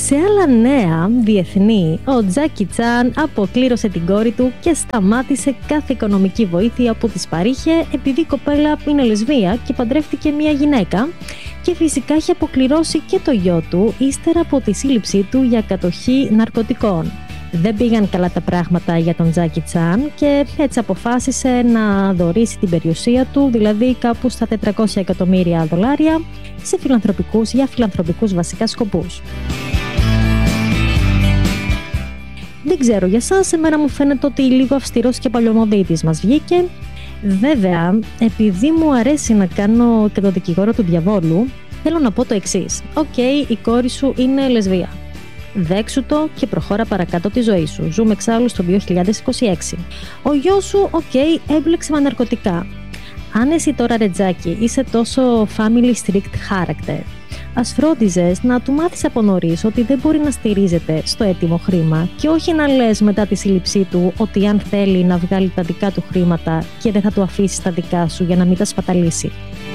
Σε άλλα νέα διεθνή, ο Τζάκι Τσάν αποκλήρωσε την κόρη του και σταμάτησε κάθε οικονομική βοήθεια που της παρήχε, επειδή η κοπέλα είναι λεσβία και παντρεύτηκε μια γυναίκα, και φυσικά έχει αποκληρώσει και το γιο του ύστερα από τη σύλληψή του για κατοχή ναρκωτικών. Δεν πήγαν καλά τα πράγματα για τον Τζάκι Τσάν και έτσι αποφάσισε να δωρήσει την περιουσία του, δηλαδή κάπου στα $400 εκατομμύρια, για φιλανθρωπικούς βασικά σκοπούς. Δεν ξέρω για σας, εμένα μου φαίνεται ότι λίγο αυστηρός και παλιωμοδίτης μας βγήκε. Βέβαια, επειδή μου αρέσει να κάνω και το δικηγόρο του διαβόλου, θέλω να πω το εξής. Η κόρη σου είναι λεσβία. Δέξου το και προχώρα παρακάτω τη ζωή σου. Ζούμε εξάλλου στο 2026. Ο γιος σου, έμπλεξε με ναρκωτικά. Αν εσύ τώρα, Ρετζάκι, είσαι τόσο family strict character, ας φρόντιζες να του μάθεις από νωρίς ότι δεν μπορεί να στηρίζεται στο έτοιμο χρήμα και όχι να λες μετά τη σύλληψή του ότι αν θέλει να βγάλει τα δικά του χρήματα και δεν θα του αφήσεις τα δικά σου για να μην τα σπαταλήσει.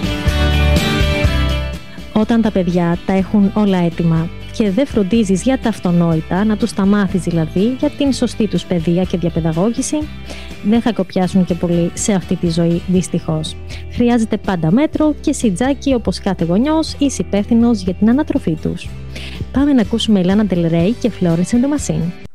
Όταν τα παιδιά τα έχουν όλα έτοιμα και δεν φροντίζεις για τα αυτονόητα, να τους τα μάθεις δηλαδή για την σωστή τους παιδεία και διαπαιδαγώγηση, δεν θα κοπιάσουν και πολύ σε αυτή τη ζωή, δυστυχώς. Χρειάζεται πάντα μέτρο και εσύ, Τζάκι, όπως κάθε γονιός, είσαι υπεύθυνος για την ανατροφή τους. Πάμε να ακούσουμε Lana Del Rey και Florence and the Machine.